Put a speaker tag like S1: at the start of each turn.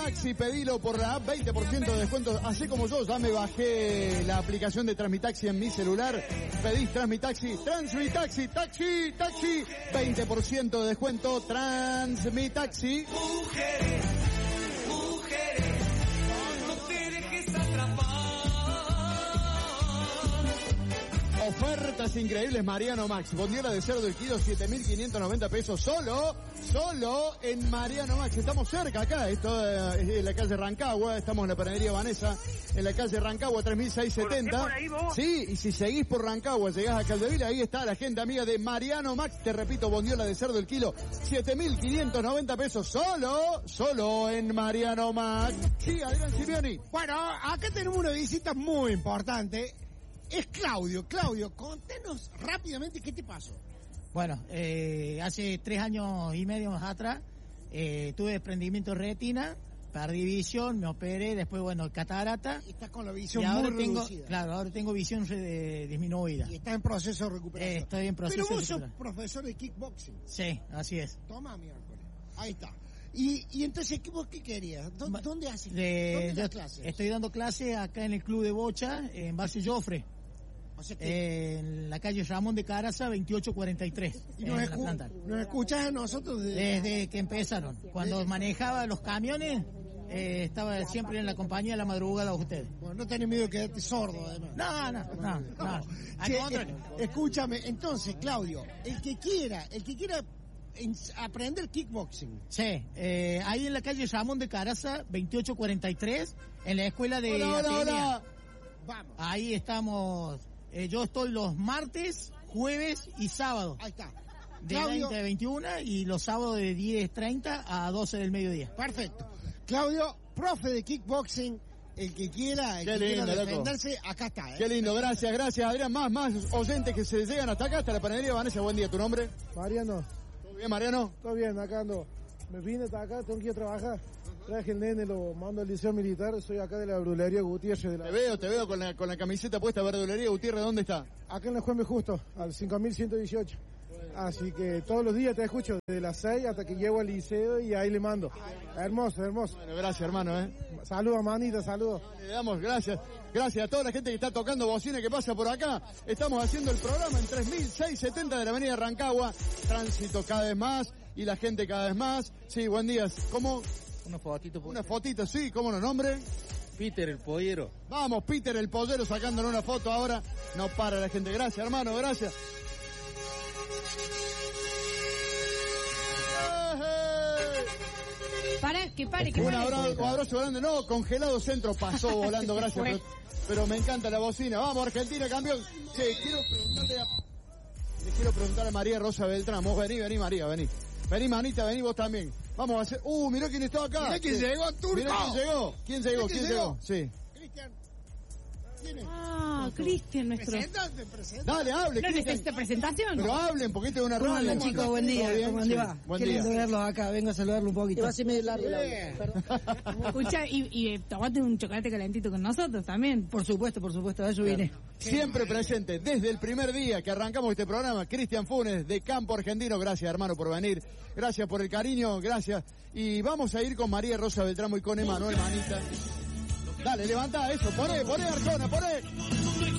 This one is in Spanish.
S1: Transmitaxi, pedilo por la app, 20% de descuento. Así como yo, ya me bajé la aplicación de Transmitaxi en mi celular. Pedís Transmitaxi, taxi, 20% de descuento, Transmitaxi.
S2: Mujeres, no te dejes atrapar.
S1: Ofertas increíbles, Mariano Max. Bondiola de cerdo del kilo, 7.590 pesos. Solo en Mariano Max. Estamos cerca acá. Esto es en la calle Rancagua. Estamos en la panadería Vanessa. En la calle Rancagua, 3.670.
S3: ¿Por ahí vos?
S1: Sí, y si seguís por Rancagua, llegás a Caldevila, ahí está la gente amiga de Mariano Max. Te repito, bondiola de cerdo del kilo, 7.590 pesos. Solo en Mariano Max. Sí, Adrián Simeoni.
S4: Bueno, acá tenemos una visita muy importante. Es Claudio. Claudio, contanos rápidamente qué te pasó.
S5: Bueno, hace 3 años y medio más atrás tuve desprendimiento de retina, perdí visión, me operé, después, bueno, catarata.
S4: Y estás con la visión
S5: y ahora
S4: muy
S5: tengo,
S4: reducida.
S5: claro, ahora tengo visión disminuida.
S4: Y estás en proceso de recuperación.
S5: Estoy en proceso
S4: Pero vos
S5: de
S4: sos
S5: recuperación.
S4: profesor de kickboxing.
S5: Sí, así es.
S4: Toma, miércoles. Ahí está. Y entonces, ¿vos qué querías? ¿Dónde haces? ¿Dónde
S5: Yo
S4: das clases?
S5: estoy dando clases acá en el club de bocha, en Base Joffre.
S4: O sea que...
S5: En la calle Ramón de Caraza, 2843.
S4: Y
S5: en la planta.
S4: nos escuchás a nosotros
S5: Desde que empezaron. Cuando manejaba los camiones, estaba siempre en la compañía de la madrugada de ustedes.
S4: Bueno, no tenés miedo de quedarte sordo, además.
S5: No.
S4: Che,
S5: Al contrario.
S4: escúchame, entonces, Claudio, el que quiera aprender kickboxing.
S5: Sí, ahí en la calle Ramón de Caraza, 2843, en la escuela de
S1: Hola.
S5: Atenea.
S4: Vamos.
S5: Ahí estamos. Yo estoy los martes, jueves y sábados.
S4: Ahí está.
S5: De
S4: Claudio,
S5: 20 a 21 y los sábados de 10:30 a 12 del mediodía.
S4: perfecto. Claudio, profe de kickboxing, el que quiera,
S1: Qué lindo, loco.
S4: defenderse, acá está.
S1: Qué lindo, gracias Adrián. Más oyentes que se llegan hasta acá, hasta la panadería Vanessa. Buen día, ¿tu nombre?
S6: Mariano,
S1: ¿Todo bien, Mariano?
S6: todo bien, acá ando. Me vine hasta acá, tengo que ir a trabajar. Traje el nene, lo mando al liceo militar, soy acá de la verdulería Gutiérrez.
S1: Te veo con la camiseta puesta, verdulería Gutiérrez, ¿dónde está?
S6: Acá en la Juan B. Justo, al 5118. Así que todos los días te escucho, desde las 6 hasta que llego al liceo y ahí le mando. Hermoso.
S1: Bueno, gracias, hermano,
S6: Saludos, manita, saludos.
S1: Le damos gracias a toda la gente que está tocando bocina que pasa por acá. Estamos haciendo el programa en 3670 de la avenida Rancagua. Tránsito cada vez más y la gente cada vez más. Sí, buen día. ¿Cómo? Una fotito, sí, ¿cómo nos nombre?
S7: Peter, el pollero.
S1: Vamos, Peter, el pollero, sacándole una foto ahora. No para la gente. Gracias, hermano, gracias.
S8: Pare.
S1: Un abrazo grande. No, congelado centro pasó volando, gracias. Pero me encanta la bocina. Vamos, Argentina, campeón. Sí, le quiero preguntar a María Rosa Beltrán. Vos vení, María, vení. Vení, manita, vení vos también. Vamos a hacer... mirá quién estaba acá.
S4: Mirá quién llegó, Turco.
S1: Mirá quién llegó. Sí.
S4: Cristian. ¿Quién es?
S8: Cristian, nuestro...
S4: Presentate.
S1: Dale, hable,
S8: ¿No
S1: Cristian.
S8: necesita presentación?
S1: Pero hablen, porque este es una reunión.
S9: Hola chicos, buen día.
S1: ¿Todo bien?
S9: ¿Cómo
S1: Sí.
S9: va?
S1: Buen
S9: Qué
S1: día.
S9: lindo verlos acá, vengo a saludarlo un poquito. Va a ser medio largo el audio.
S8: Escucha, y tomate un chocolate calentito con nosotros también.
S9: Por supuesto, a eso vine.
S1: Siempre presente, desde el primer día que arrancamos este programa, Cristian Funes, de Campo Argentino. Gracias, hermano, por venir. Gracias por el cariño, gracias. Y vamos a ir con María Rosa Beltrán y con Emanuel, manita. Dale, levanta eso, poné, Arjona, poné.